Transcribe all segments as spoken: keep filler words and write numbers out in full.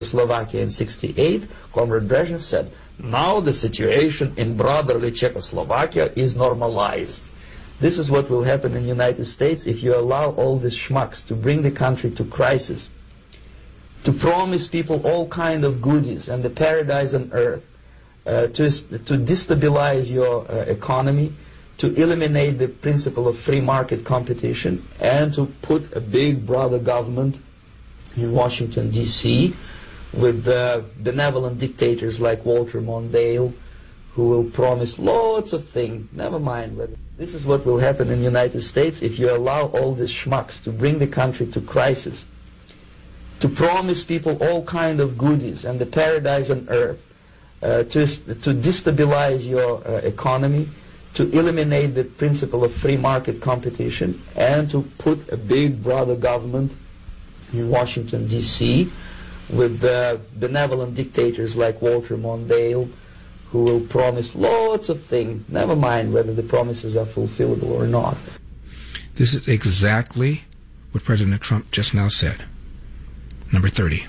Slovakia in sixty-eight, Comrade Brezhnev said, now the situation in brotherly Czechoslovakia is normalized. This is what will happen in the United States if you allow all these schmucks to bring the country to crisis, to promise people all kind of goodies and the paradise on earth, uh, to, to destabilize your uh, economy, to eliminate the principle of free market competition, and to put a big brother government in Washington, D C, with uh, benevolent dictators like Walter Mondale, who will promise lots of things. Never mind whether this is what will happen in the United States if you allow all these schmucks to bring the country to crisis, to promise people all kind of goodies and the paradise on earth, uh, to, to destabilize your uh, economy, to eliminate the principle of free market competition, and to put a big brother government in Washington, D C, with uh, benevolent dictators like Walter Mondale, who will promise lots of things, never mind whether the promises are fulfillable or not. This is exactly what President Trump just now said. Number thirty.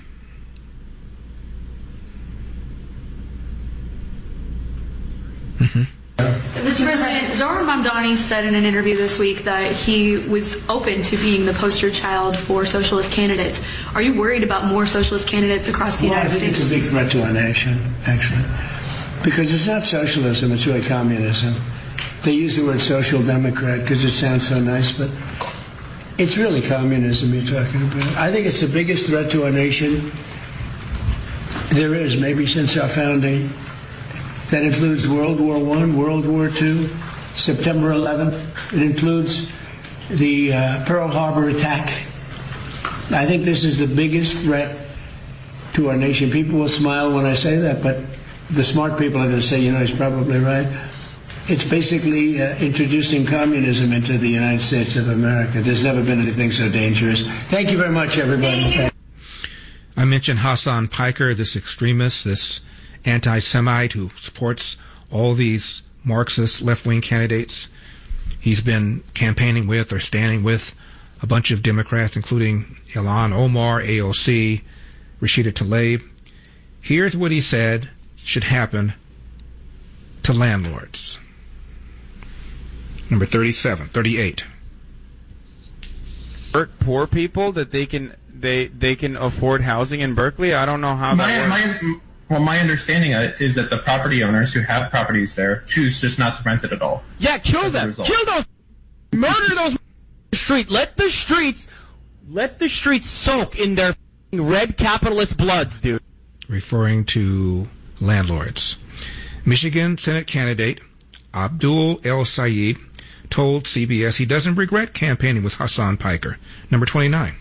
Mm-hmm. Mister President, Zohran Mamdani said in an interview this week that he was open to being the poster child for socialist candidates. Are you worried about more socialist candidates across the well, United I think States? It's a big threat to our nation, actually. Because it's not socialism, it's really communism. They use the word social democrat because it sounds so nice, but it's really communism you're talking about. I think it's the biggest threat to our nation there is, maybe since our founding. That includes World War One, World War Two, September eleventh. It includes the uh, Pearl Harbor attack. I think this is the biggest threat to our nation. People will smile when I say that, but the smart people are going to say, you know, he's probably right. It's basically uh, introducing communism into the United States of America. There's never been anything so dangerous. Thank you very much, everybody. I mentioned Hassan Piker, this extremist, this anti-Semite who supports all these Marxist left-wing candidates. He's been campaigning with or standing with a bunch of Democrats, including Ilhan Omar, A O C, Rashida Tlaib. Here's what he said should happen to landlords. Number thirty-seven, thirty-eight. Poor people that they can they they can afford housing in Berkeley. I don't know how my, that works. My, well, my understanding is that the property owners who have properties there choose just not to rent it at all. Yeah, kill them. Kill those. Murder those. Street. Let the streets. Let the streets soak in their red capitalist bloods, dude. Referring to landlords. Michigan Senate candidate Abdul El Sayed told C B S he doesn't regret campaigning with Hassan Piker. Number twenty-nine.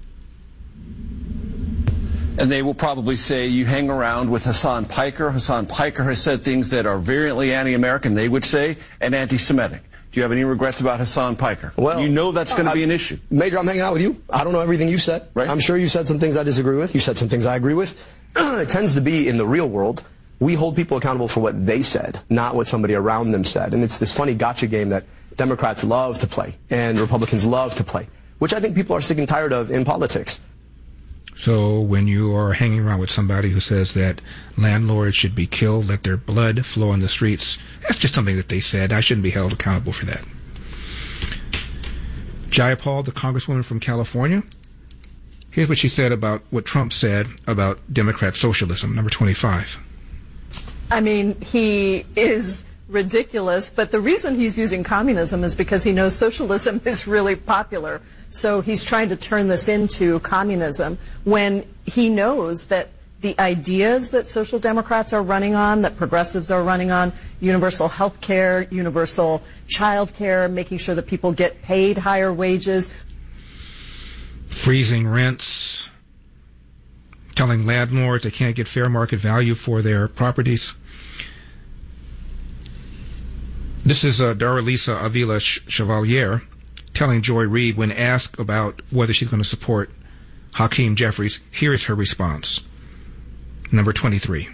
And they will probably say you hang around with Hassan Piker. Hassan Piker has said things that are virulently anti-American, they would say, and anti-Semitic. Do you have any regrets about Hassan Piker? Well, you know that's going to uh, be an issue. Major, I'm hanging out with you. I don't know everything you said. Right. I'm sure you said some things I disagree with. You said some things I agree with. It tends to be in the real world. We hold people accountable for what they said, not what somebody around them said. And it's this funny gotcha game that Democrats love to play and Republicans love to play, which I think people are sick and tired of in politics. So when you are hanging around with somebody who says that landlords should be killed, let their blood flow in the streets, that's just something that they said. I shouldn't be held accountable for that. Jayapal, the congresswoman from California, here's what she said about what Trump said about Democrat socialism. Number twenty-five. I mean, he is ridiculous, but the reason he's using communism is because he knows socialism is really popular. So he's trying to turn this into communism when he knows that the ideas that social democrats are running on, that progressives are running on, universal health care, universal child care, making sure that people get paid higher wages. Freezing rents, telling landlords they can't get fair market value for their properties. This is uh, Daralisa Avila Chevalier telling Joy Reid when asked about whether she's going to support Hakeem Jeffries. Here is her response. Number twenty-three.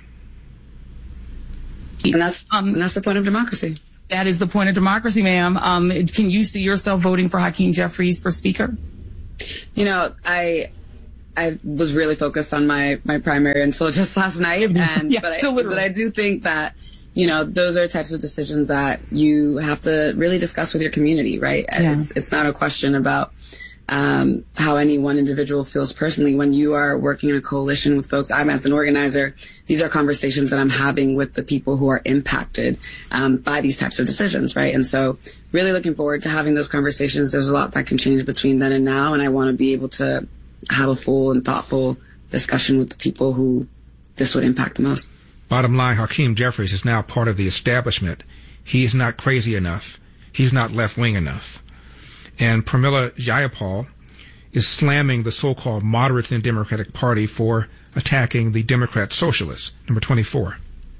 And that's, um, and that's the point of democracy. That is the point of democracy, ma'am. Um, can you see yourself voting for Hakeem Jeffries for Speaker? You know, I I was really focused on my, my primary until just last night. And, yeah, but, I, but I do think that, you know, those are types of decisions that you have to really discuss with your community, right? Yeah. It's, it's not a question about, um, how any one individual feels personally. When you are working in a coalition with folks, I'm as an organizer, these are conversations that I'm having with the people who are impacted, um, by these types of decisions, right? And so really looking forward to having those conversations. There's a lot that can change between then and now, and I want to be able to have a full and thoughtful discussion with the people who this would impact the most. Bottom line, Hakeem Jeffries is now part of the establishment. He is not crazy enough. He's not left-wing enough. And Pramila Jayapal is slamming the so-called moderates in the Democratic Party for attacking the Democrat socialists. Number twenty-four.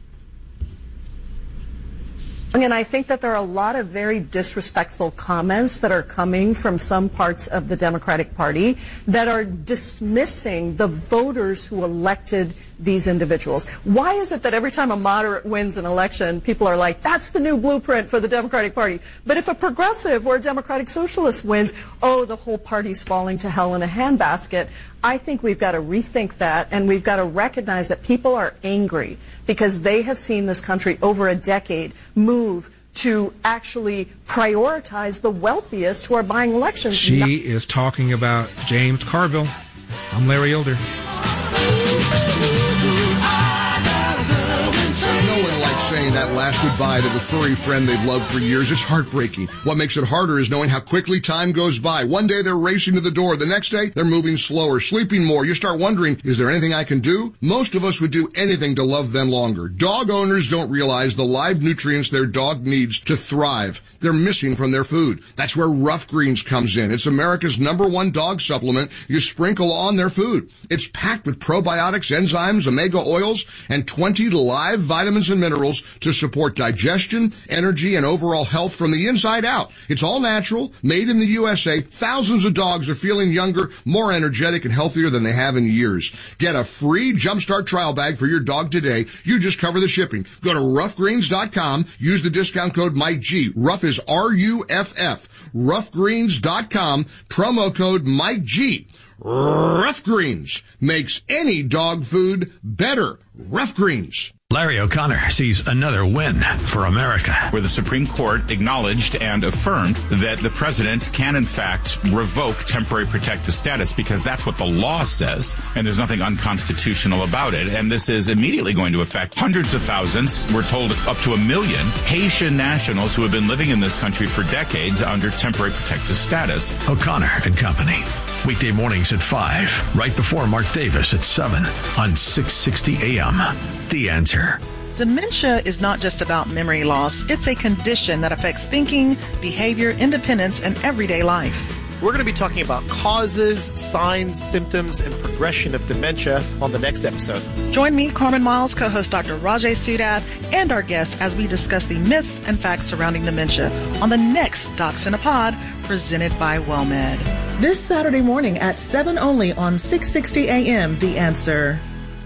And I think that there are a lot of very disrespectful comments that are coming from some parts of the Democratic Party that are dismissing the voters who elected these individuals. Why is it that every time a moderate wins an election, people are like, that's the new blueprint for the Democratic Party? But if a progressive or a Democratic Socialist wins, oh, the whole party's falling to hell in a handbasket. I think we've got to rethink that, and we've got to recognize that people are angry because they have seen this country over a decade move to actually prioritize the wealthiest who are buying elections. She Not- is talking about James Carville. I'm Larry Elder. Saying that last goodbye to the furry friend they've loved for years, it's heartbreaking. What makes it harder is knowing how quickly time goes by. One day they're racing to the door. The next day they're moving slower, sleeping more. You start wondering, is there anything I can do? Most of us would do anything to love them longer. Dog owners don't realize the live nutrients their dog needs to thrive. They're missing from their food. That's where Rough Greens comes in. It's America's number one dog supplement you sprinkle on their food. It's packed with probiotics, enzymes, omega oils, and twenty live vitamins and minerals to support digestion, energy, and overall health from the inside out. It's all natural, made in the U S A. Thousands of dogs are feeling younger, more energetic, and healthier than they have in years. Get a free Jumpstart trial bag for your dog today. You just cover the shipping. Go to rough greens dot com. Use the discount code Mike G. Rough is R U F F. rough greens dot com. Promo code Mike G. Rough Greens makes any dog food better. Rough Greens. Larry O'Connor sees another win for America, where the Supreme Court acknowledged and affirmed that the president can, in fact, revoke temporary protective status because that's what the law says, and there's nothing unconstitutional about it. And this is immediately going to affect hundreds of thousands, we're told up to a million, Haitian nationals who have been living in this country for decades under temporary protective status. O'Connor and Company. Weekday mornings at five, right before Mark Davis at seven on six sixty A M. The Answer. Dementia is not just about memory loss. It's a condition that affects thinking, behavior, independence, and everyday life. We're going to be talking about causes, signs, symptoms, and progression of dementia on the next episode. Join me, Carmen Miles, co-host Doctor Rajay Sudath, and our guest as we discuss the myths and facts surrounding dementia on the next Docs in a Pod, presented by WellMed. This Saturday morning at seven only on six sixty A M. The Answer.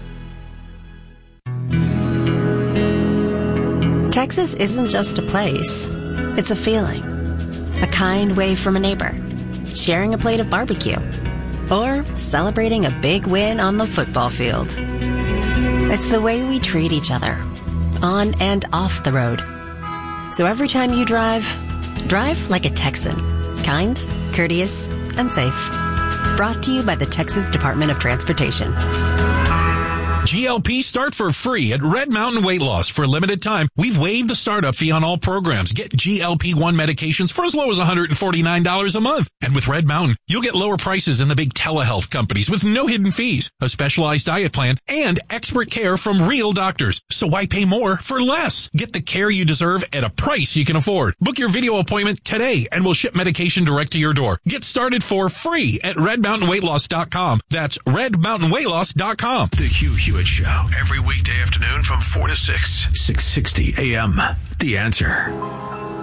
Texas isn't just a place. It's a feeling. A kind wave from a neighbor. Sharing a plate of barbecue. Or celebrating a big win on the football field. It's the way we treat each other. On and off the road. So every time you drive, drive like a Texan. Kind, courteous, and safe. Brought to you by the Texas Department of Transportation. G L P start for free at Red Mountain Weight Loss. For a limited time, we've waived the startup fee on all programs. Get G L P one medications for as low as one hundred forty-nine dollars a month. And with Red Mountain, you'll get lower prices than the big telehealth companies with no hidden fees, a specialized diet plan, and expert care from real doctors. So why pay more for less? Get the care you deserve at a price you can afford. Book your video appointment today and we'll ship medication direct to your door. Get started for free at red mountain weight loss dot com. That's red mountain weight loss dot com. The Hugh Hewitt Show, every weekday afternoon from four to six, six sixty A M. The Answer.